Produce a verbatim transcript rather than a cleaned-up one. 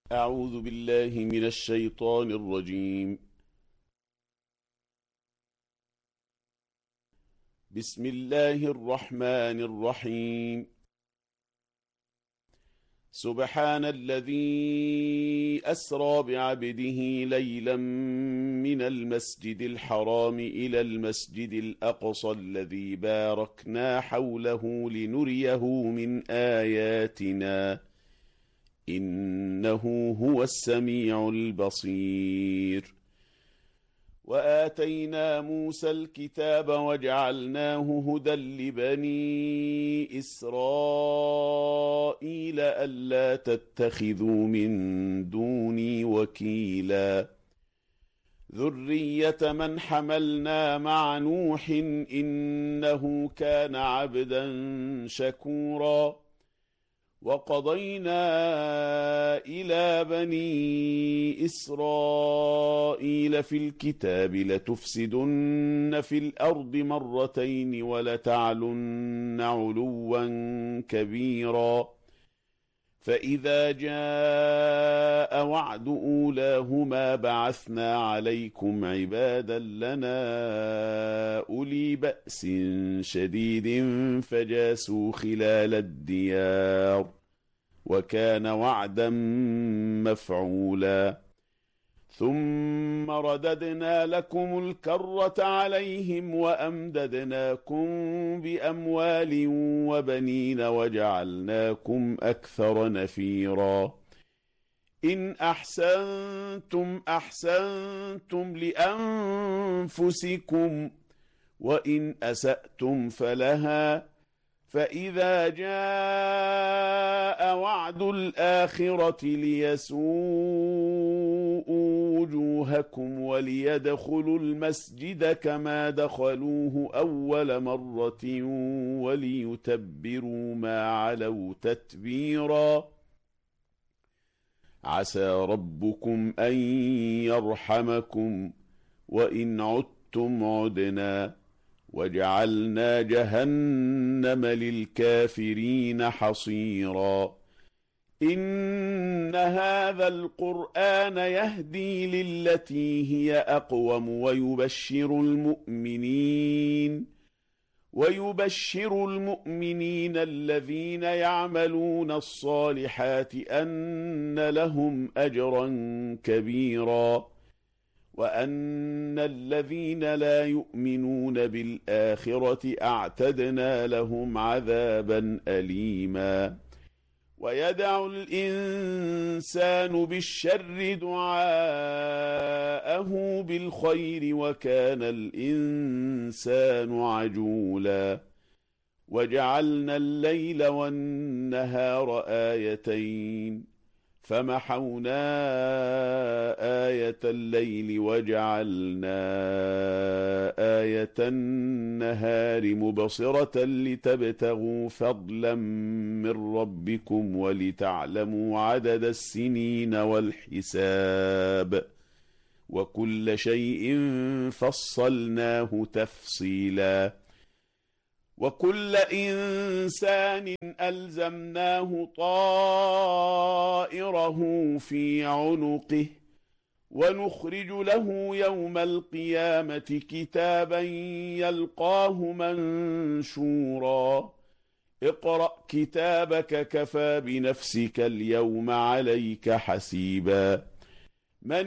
أعوذ بالله من الشيطان الرجيم. بسم الله الرحمن الرحيم. سبحان الذي أسرى بعبده ليلا من المسجد الحرام إلى المسجد الأقصى الذي باركنا حوله لنريه من آياتنا إنه هو السميع البصير. وآتينا موسى الكتاب وجعلناه هدى لبني إسرائيل ألا تتخذوا من دوني وكيلا ذرية من حملنا مع نوح إنه كان عبدا شكورا. وقضينا إلى بني إسرائيل في الكتاب لتفسدن في الأرض مرتين ولتعلن علوا كبيرا. فإذا جاء وعد أولاهما بعثنا عليكم عبادا لنا أولي بأس شديد فجاسوا خلال الديار وكان وعدا مفعولا. ثم رددنا لكم الكرة عليهم وأمددناكم بأموال وبنين وجعلناكم أكثر نفيرا. إن أحسنتم أحسنتم لأنفسكم وإن أسأتم فلها. فإذا جاء وعد الآخرة ليسوءوا وجوهكم وليدخلوا المسجد كما دخلوه أول مرة وليتبروا ما علوا تتبيرا. عسى ربكم أن يرحمكم وإن عدتم عدنا وجعلنا جهنم للكافرين حصيرا. إن هذا القرآن يهدي للتي هي أقوم ويبشر المؤمنين ويبشر المؤمنين الذين يعملون الصالحات أن لهم أجرا كبيرا وأن الذين لا يؤمنون بالآخرة أعتدنا لهم عذابا أليما. ويدع الإنسان بالشر دعاءه بالخير وكان الإنسان عجولا. وجعلنا الليل والنهار آيتين فمحونا آية الليل وجعلنا آية النهار مبصرة لتبتغوا فضلا من ربكم ولتعلموا عدد السنين والحساب وكل شيء فصلناه تفصيلا. وكل إنسان ألزمناه طائره في عنقه ونخرج له يوم القيامة كتابا يلقاه منشورا. اقرأ كتابك كفى بنفسك اليوم عليك حسيبا.